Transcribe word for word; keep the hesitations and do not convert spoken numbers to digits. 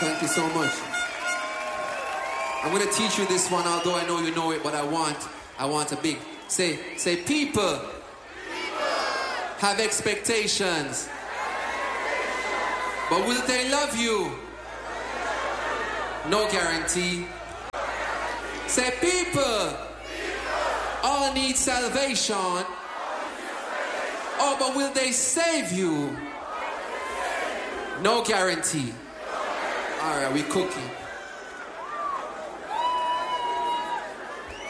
Thank you so much. I'm gonna teach you this one, although I know you know it, but I want, I want a big. Say, say, people, people. Have expectations, but will they love you? No guarantee. Say, people, people. All need salvation. Oh, but will they save you? No guarantee. All right, we cooking.